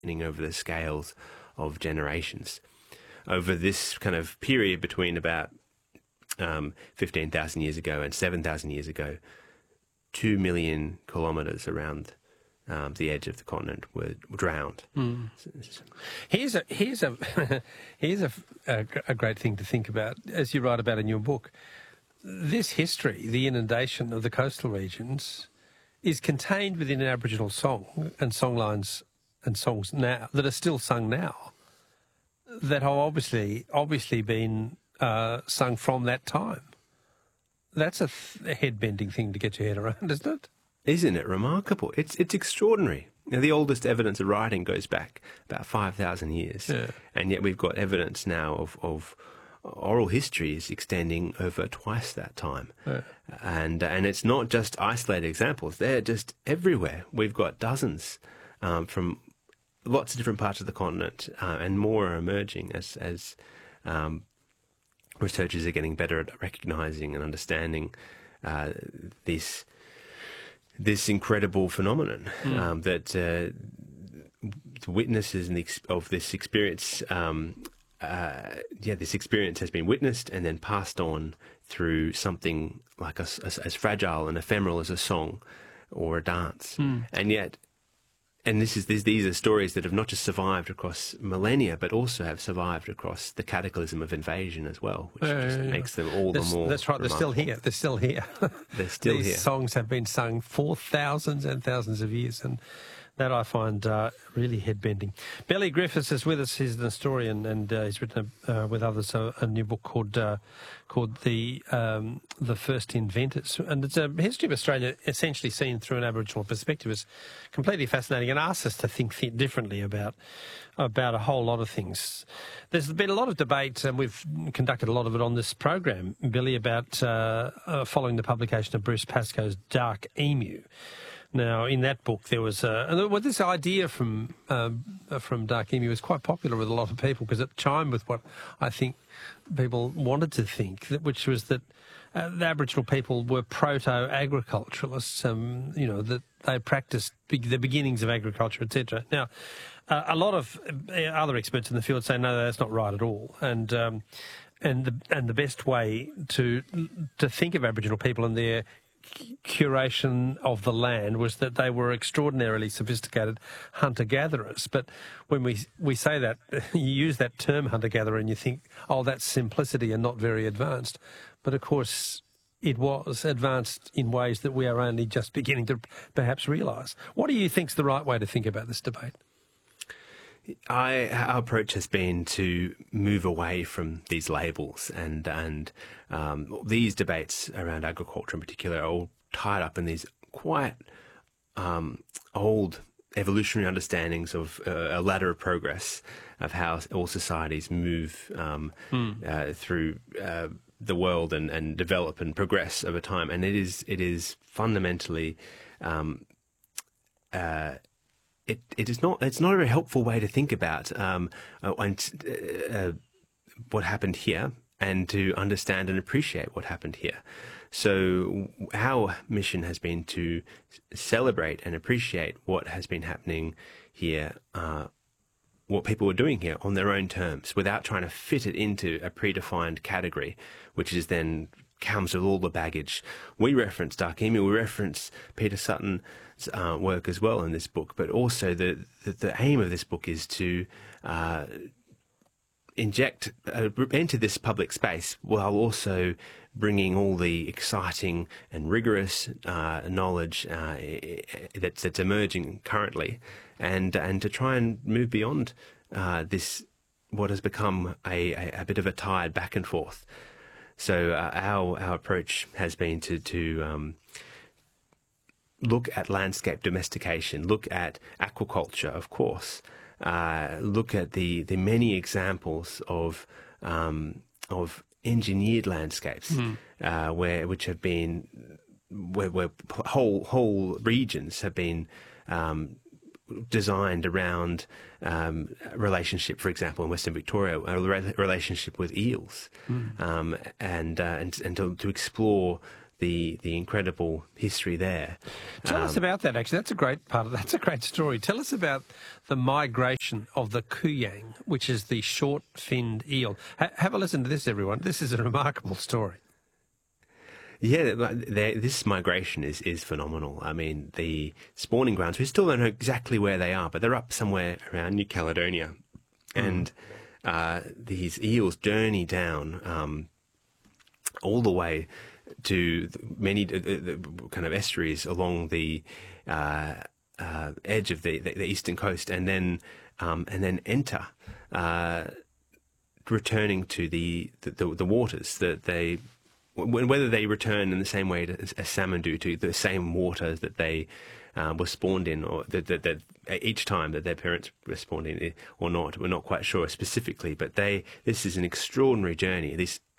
over the scales of generations. Over this kind of period between about 15,000 years ago and 7,000 years ago, 2 million kilometres around the edge of the continent were drowned. Mm. Here's a great thing to think about, as you write about in your book. This history, the inundation of the coastal regions, is contained within an Aboriginal song and songlines and songs now that are still sung now, that have obviously been sung from that time. That's a head-bending thing to get your head around, isn't it? Isn't it remarkable? It's extraordinary. Now, the oldest evidence of writing goes back about 5,000 years, and yet we've got evidence now of oral histories extending over twice that time. And it's not just isolated examples. They're just everywhere. We've got dozens from lots of different parts of the continent, and more are emerging as researchers are getting better at recognising and understanding this incredible phenomenon that the witnesses of this experience, this experience has been witnessed and then passed on through something like as fragile and ephemeral as a song or a dance, and these are stories that have not just survived across millennia, but also have survived across the cataclysm of invasion as well, which just makes them all the more. That's right. Remarkable. They're still here. They're still here. These songs have been sung for thousands and thousands of years, and that I find really head-bending. Billy Griffiths is with us. He's an historian, and he's written with others a new book called The First Inventors, and it's a history of Australia essentially seen through an Aboriginal perspective. It's completely fascinating and asks us to think differently about a whole lot of things. There's been a lot of debate, and we've conducted a lot of it on this program, Billy, about following the publication of Bruce Pascoe's Dark Emu. Now, in that book, there was this idea from Dark Emu was quite popular with a lot of people because it chimed with what I think people wanted to think, which was that the Aboriginal people were proto-agriculturalists, that they practiced the beginnings of agriculture, etc. Now, a lot of other experts in the field say, no, that's not right at all. And the best way to think of Aboriginal people and their curation of the land was that they were extraordinarily sophisticated hunter-gatherers. But when we say that, you use that term hunter-gatherer and you think, oh, that's simplicity and not very advanced. But of course, it was advanced in ways that we are only just beginning to perhaps realise. What do you think's the right way to think about this debate? Our approach has been to move away from these labels, and these debates around agriculture in particular are all tied up in these quite old evolutionary understandings of a ladder of progress of how all societies move through the world and develop and progress over time, and it is fundamentally. It's not a very helpful way to think about what happened here and to understand and appreciate what happened here. So our mission has been to celebrate and appreciate what has been happening here, what people were doing here on their own terms, without trying to fit it into a predefined category, which is then comes with all the baggage. We reference Dark Emu, we reference Peter Sutton's work as well in this book, but also the aim of this book is to enter this public space while also bringing all the exciting and rigorous knowledge that's emerging currently, and to try and move beyond this, what has become a bit of a tide back and forth. So our approach has been to look at landscape domestication, look at aquaculture, of course, look at the many examples of engineered landscapes where whole regions have been designed around relationship, for example, in Western Victoria, a relationship with eels, and to explore the incredible history there. Tell us about that, actually. That's a great story. Tell us about the migration of the kuyang, which is the short-finned eel. Have a listen to this, everyone. This is a remarkable story. Yeah, this migration is phenomenal. I mean, the spawning grounds, we still don't know exactly where they are, but they're up somewhere around New Caledonia. And these eels journey down all the way to many kind of estuaries along the edge of the eastern coast, and then enter, returning to the waters that they. Whether they return in the same way as salmon do to the same water that they were spawned in, or that each time that their parents were spawned in, or not, we're not quite sure specifically. But this is an extraordinary journey. These